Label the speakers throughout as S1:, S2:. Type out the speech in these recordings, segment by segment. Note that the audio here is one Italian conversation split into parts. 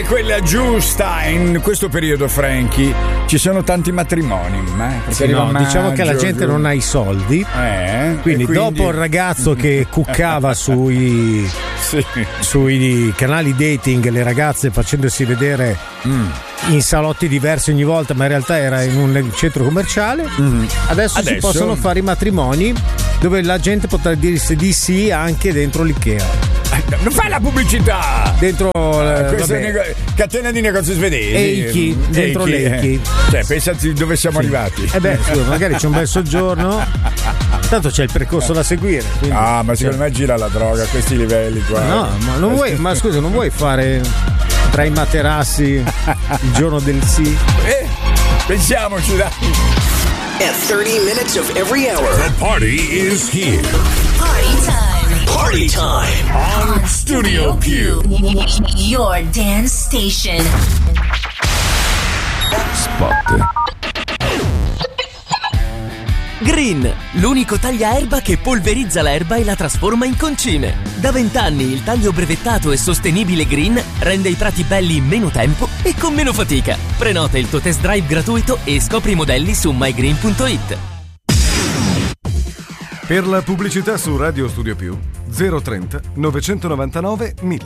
S1: Quella giusta in questo periodo, Frankie, ci sono tanti matrimoni,
S2: sì, no, diciamo che la gente non ha i soldi, quindi dopo il ragazzo che cuccava sui canali dating le ragazze facendosi vedere in salotti diversi ogni volta, ma in realtà era in un centro commerciale, adesso si possono fare i matrimoni dove la gente potrà dirsi di sì anche dentro l'Ikea.
S1: Non fai la pubblicità
S2: dentro
S1: questa catena di negozi svedesi.
S2: Eiki, dentro l'Eiki.
S1: Cioè, pensati dove siamo arrivati.
S2: Scusa, magari c'è un bel soggiorno. Tanto c'è il percorso da seguire. Quindi,
S1: ma secondo me gira la droga a questi livelli qua.
S2: No, ma non vuoi, ma scusa, non vuoi fare tra i materassi il giorno del sì?
S1: Pensiamoci, dai.
S3: At 30 minutes of every hour,
S4: the party is here.
S3: Party time. Party time
S4: on Studio Q.
S5: Your dance station.
S4: Spot.
S6: Green, l'unico tagliaerba che polverizza l'erba e la trasforma in concime. Da 20 anni il taglio brevettato e sostenibile Green rende i prati belli in meno tempo e con meno fatica. Prenota il tuo test drive gratuito e scopri i modelli su mygreen.it.
S7: Per la pubblicità su Radio Studio Più 030 999 1000.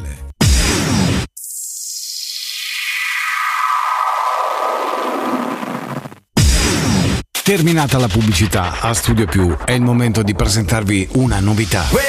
S8: Terminata la pubblicità, a Studio Più è il momento di presentarvi una novità.